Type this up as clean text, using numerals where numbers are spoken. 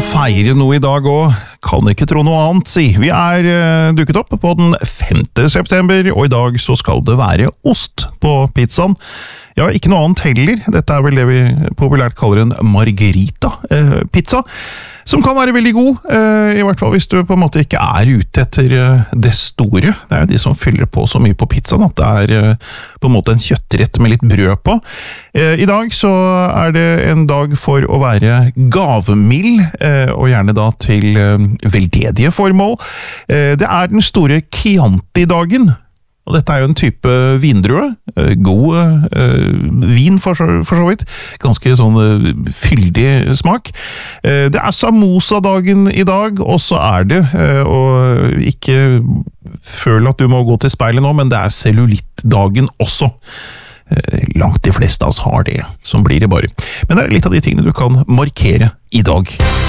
feire noe i dag også. Kan ikke tro noe annet, si. Vi dukket opp på den 5. september, og i dag så skal det være ost på pizzaen. Ja, ikke noe annet heller. Dette vel det vi populært kaller en margarita-pizza, som kan være veldig god, i hvert fall hvis du på en måte ikke ute etter det store. Det jo de som fyller på så mye på pizzaen, at det på en måte en kjøttrett med litt brød på. I dag så det en dag for å være gavemild, og gjerne da til veldedige formål. Det den store Chianti-dagen. Og dette jo en type vindrue, god vin for så vidt, ganske sånn fyldig smak. Det samosa-dagen i dag, og så det, og ikke føl at du må gå til speilet nå, men det cellulittdagen også. Langt de fleste av oss har det, som blir det bare. Men det litt av de tingene du kan markere i dag.